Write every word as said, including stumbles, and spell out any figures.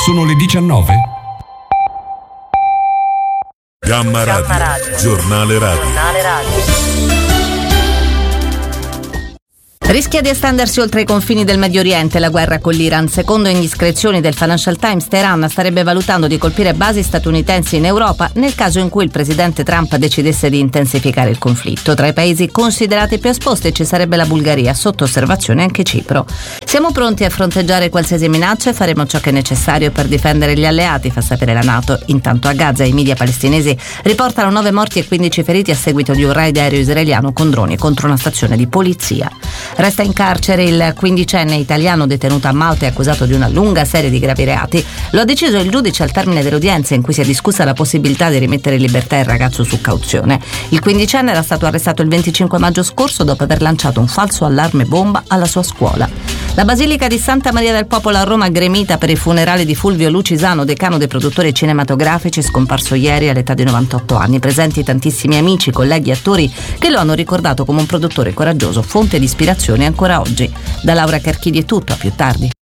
Sono le diciannove. Gamma Radio, Gamma Radio. Giornale radio. Giornale radio. Rischia di estendersi oltre i confini del Medio Oriente la guerra con l'Iran. Secondo indiscrezioni del Financial Times, Teheran starebbe valutando di colpire basi statunitensi in Europa nel caso in cui il presidente Trump decidesse di intensificare il conflitto. Tra i paesi considerati più esposti ci sarebbe la Bulgaria, sotto osservazione anche Cipro. Siamo pronti a fronteggiare qualsiasi minaccia e faremo ciò che è necessario per difendere gli alleati, fa sapere la NATO. Intanto a Gaza i media palestinesi riportano nove morti e quindici feriti a seguito di un raid aereo israeliano con droni contro una stazione di polizia. Resta in carcere il quindicenne italiano detenuto a Malta e accusato di una lunga serie di gravi reati. Lo ha deciso il giudice al termine dell'udienza in cui si è discussa la possibilità di rimettere in libertà il ragazzo su cauzione. Il quindicenne era stato arrestato il venticinque maggio scorso dopo aver lanciato un falso allarme bomba alla sua scuola. La Basilica di Santa Maria del Popolo a Roma gremita per i funerali di Fulvio Lucisano, decano dei produttori cinematografici, scomparso ieri all'età di novantotto anni. Presenti tantissimi amici, colleghi e attori che lo hanno ricordato come un produttore coraggioso, fonte di ispirazione ancora oggi. Da Laura Carchidi è tutto, a più tardi.